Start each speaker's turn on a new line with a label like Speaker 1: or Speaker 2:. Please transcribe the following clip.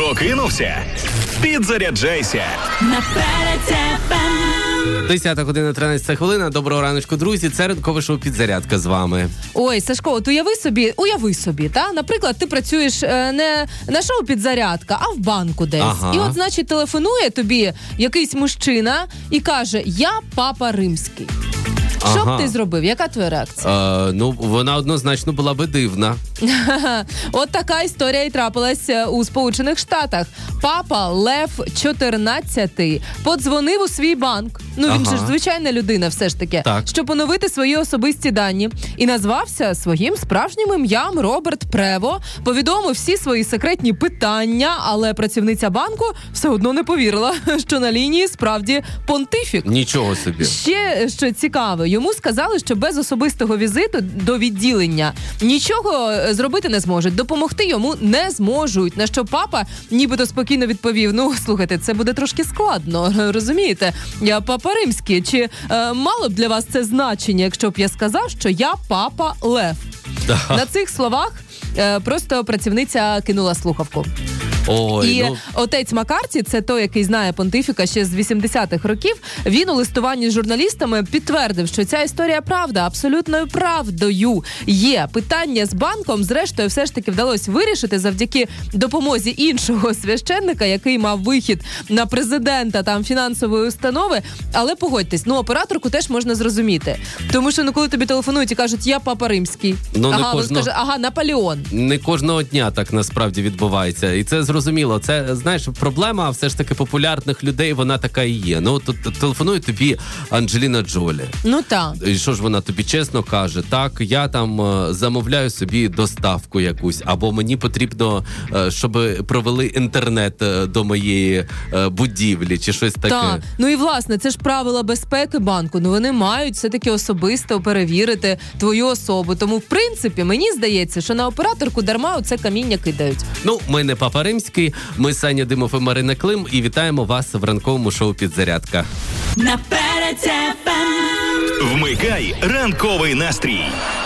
Speaker 1: Прокинувся? Підзаряджайся.
Speaker 2: На Перед ФМ.
Speaker 3: 10 година 13 хвилина. Доброго раночку, друзі. Це ранкове шоу «Підзарядка» з вами.
Speaker 4: Ой, Сашко, от уяви собі, та? Наприклад, ти працюєш не на шоу «Підзарядка», а в банку десь.
Speaker 3: Ага.
Speaker 4: І от, значить, телефонує тобі якийсь мужчина і каже: «Я папа римський». Що б ти зробив? Яка твоя реакція?
Speaker 3: Вона однозначно була би дивна.
Speaker 4: От така історія і трапилась у Сполучених Штатах. Папа Лев XIV подзвонив у свій банк. Він же ж звичайна людина все ж таки.
Speaker 3: Так.
Speaker 4: Щоб оновити свої особисті дані. І назвався своїм справжнім ім'ям Роберт Прево. Повідомив всі свої секретні питання, але працівниця банку все одно не повірила, що на лінії справді понтифік.
Speaker 3: Нічого собі.
Speaker 4: Ще, що цікаво, йому сказали, що без особистого візиту до відділення нічого зробити не зможуть, допомогти йому не зможуть. На що папа нібито спокійно відповів: слухайте, це буде трошки складно, розумієте? Я папа римський. Чи мало б для вас це значення, якщо б я сказав, що я папа Лев? На цих словах просто працівниця кинула слухавку. І отець Маккарті, це той, який знає понтифіка ще з 80-х років, він у листуванні з журналістами підтвердив, що ця історія правда, абсолютною правдою є. Питання з банком, зрештою, все ж таки вдалося вирішити завдяки допомозі іншого священника, який мав вихід на президента там фінансової установи. Але погодьтесь, операторку теж можна зрозуміти. Тому що, коли тобі телефонують і кажуть: «Я папа римський», скаже: «Наполеон».
Speaker 3: Не кожного дня так насправді відбувається. І це зрозуміло. Це, знаєш, проблема все ж таки популярних людей, вона така і є. Тут телефонує тобі Анджеліна Джолі.
Speaker 4: Так.
Speaker 3: І що ж вона тобі чесно каже? Так, я там замовляю собі доставку якусь, або мені потрібно, щоб провели інтернет до моєї будівлі, чи щось таке.
Speaker 4: Так. І, власне, це ж правила безпеки банку. Вони мають все-таки особисто перевірити твою особу. Тому, в принципі, мені здається, що на операторку дарма оце каміння кидають.
Speaker 3: Ми не папа римський, ми Саня Димов і Марина Клим, і вітаємо вас в ранковому шоу «Підзарядка».
Speaker 2: На Перед ФМ.
Speaker 1: Вмикай ранковий настрій.